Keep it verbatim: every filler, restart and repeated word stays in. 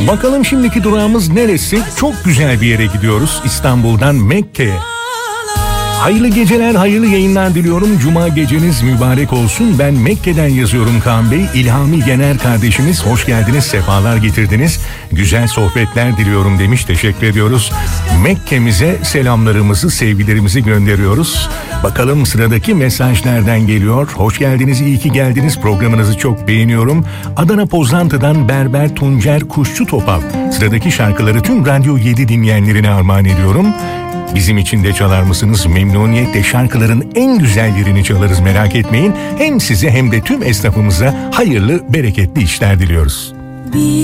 Bakalım şimdiki durağımız neresi? Çok güzel bir yere gidiyoruz. İstanbul'dan Mekke'ye. Hayırlı geceler, hayırlı yayınlar diliyorum. Cuma geceniz mübarek olsun. Ben Mekke'den yazıyorum Kaan Bey. İlhami Yener kardeşimiz, hoş geldiniz, sefalar getirdiniz. Güzel sohbetler diliyorum demiş, teşekkür ediyoruz. Mekke'mize selamlarımızı, sevgilerimizi gönderiyoruz. Bakalım sıradaki mesaj nereden geliyor? Hoş geldiniz, iyi ki geldiniz. Programınızı çok beğeniyorum. Adana Pozantı'dan Berber Tuncer Kuşçu Topal. Sıradaki şarkıları tüm Radyo yedi dinleyenlerine armağan ediyorum. Bizim için de çalar mısınız? Memnuniyetle şarkıların en güzel yerini çalarız, merak etmeyin. Hem size hem de tüm esnafımıza hayırlı, bereketli işler diliyoruz.